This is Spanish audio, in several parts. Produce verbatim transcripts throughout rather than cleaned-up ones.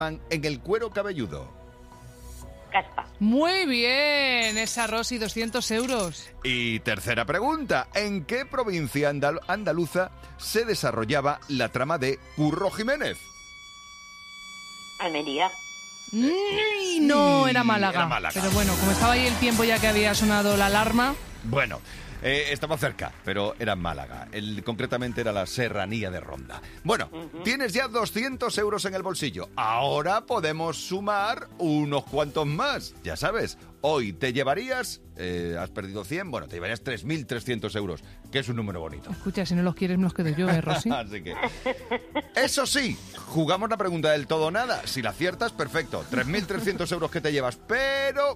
en el cuero cabelludo? Caspa. Muy bien, esa Rosy, doscientos euros. Y tercera pregunta, ¿en qué provincia andal- andaluza se desarrollaba la trama de Curro Jiménez? Almería. Mm, no, era Málaga. Era Málaga. Pero bueno, como estaba ahí el tiempo ya que había sonado la alarma... Bueno, eh, estaba cerca, pero era en Málaga. El, concretamente era la Serranía de Ronda. Bueno, uh-huh. Tienes ya doscientos euros en el bolsillo. Ahora podemos sumar unos cuantos más. Ya sabes, hoy te llevarías... Eh, has perdido cien, bueno, te llevarías tres mil trescientos euros, que es un número bonito. Escucha, si no los quieres me los quedo yo, ¿eh, Rosy? Así que... Eso sí, jugamos la pregunta del todo o nada. Si la aciertas, perfecto. tres mil trescientos euros que te llevas, pero...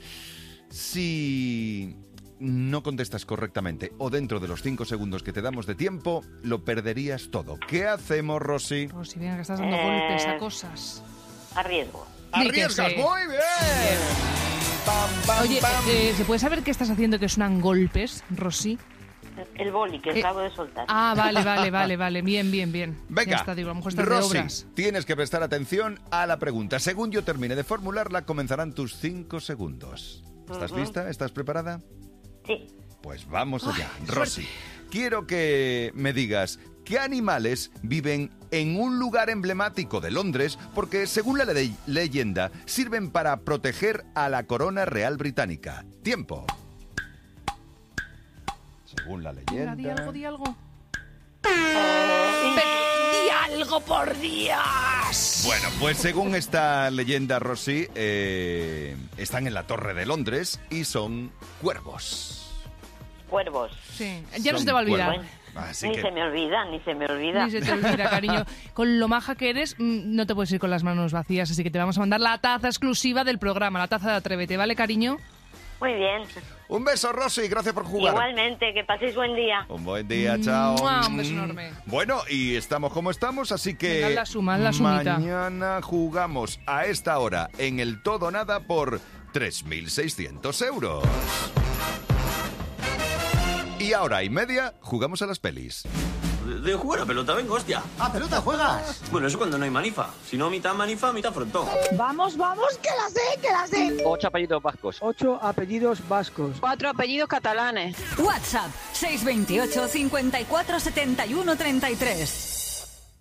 Si... no contestas correctamente o dentro de los cinco segundos que te damos de tiempo, lo perderías todo. ¿Qué hacemos, Rosy? Rosy, venga, que estás dando eh... golpes a cosas. Arriesgo. ¡Arriesgas! Sí. ¡Muy bien! Pam, pam, Oye, pam. Eh, ¿se puede saber qué estás haciendo que suenan golpes, Rosy? El boli que Eh, acabo de soltar. Ah, vale, vale, vale, vale. Bien, bien, bien. Venga, ya está, digo, a lo mejor estás Rosy, de obras. tienes que prestar atención a la pregunta. Según yo termine de formularla, comenzarán tus cinco segundos. ¿Estás uh-huh. lista? ¿Estás preparada? Sí. Pues vamos allá. Ay, Rosy, quiero que me digas qué animales viven en un lugar emblemático de Londres porque, según la le- leyenda, sirven para proteger a la corona real británica. Tiempo. Según la leyenda... Venga, di algo, di algo. Eh, ¡Di algo, por Dios! Bueno, pues según esta leyenda, Rosy, eh, están en la Torre de Londres y son cuervos. Cuervos. Sí, ya no Son se te va a olvidar. cuervos. Así Ni que... se me olvida, ni se me olvida. Ni se te olvida, cariño. Con lo maja que eres, mm, no te puedes ir con las manos vacías, así que te vamos a mandar la taza exclusiva del programa, la taza de Atrévete, ¿vale, cariño? Muy bien. Un beso, Rosy, gracias por jugar. Igualmente, que paséis buen día. Un buen día, chao. ¡Mua! Un beso enorme. Bueno, y estamos como estamos, así que... Venga, haz la suma, haz la sumita. Mañana jugamos a esta hora en el Todo Nada por tres mil seiscientos euros. Y ahora y media jugamos a las pelis. De, de jugar a pelota, venga, hostia. ¿A pelota juegas? Bueno, eso cuando no hay manifa. Si no, mitad manifa, mitad frontón. Vamos, vamos, que la sé, que la sé. Ocho apellidos vascos. Ocho apellidos vascos. Cuatro apellidos catalanes. WhatsApp seis dos ocho, cincuenta y cuatro, setenta y uno, treinta y tres.